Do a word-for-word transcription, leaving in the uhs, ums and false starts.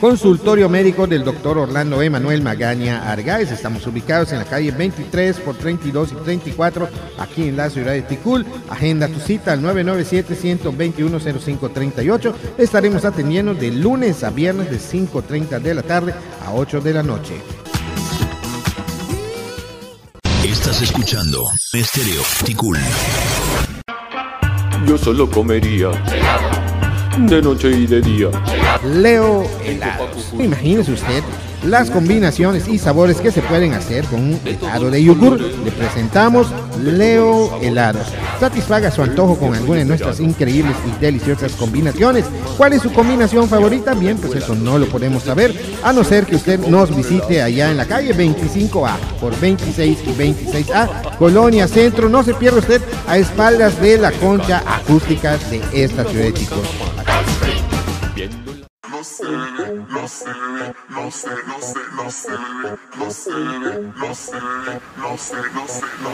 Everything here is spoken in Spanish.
Consultorio médico del doctor Orlando Emanuel Magaña Argáez. Estamos ubicados en la calle veintitrés por treinta y dos y treinta y cuatro, aquí en la ciudad de Ticul. Agenda tu cita al nueve nueve siete, uno dos uno, cero cinco tres ocho. Estaremos atendiendo de lunes a viernes de cinco treinta de la tarde a ocho de la noche. Estás escuchando Estéreo Ticul. Yo solo comería de noche y de día. Leo Helados. Imagínese usted las combinaciones y sabores que se pueden hacer con un helado de yogur. Le presentamos Leo Helados. Satisfaga su antojo con alguna de nuestras increíbles y deliciosas combinaciones. ¿Cuál es su combinación favorita? Bien, pues eso no lo podemos saber, a no ser que usted nos visite allá en la calle veinticinco A por veintiséis y veintiséis A, Colonia Centro. No se pierda usted, a espaldas de la concha acústica de esta ciudad de Ticul. No se ve, no se ve, no se, no se, no se ve, no se ve, no se ve, no se, no se, no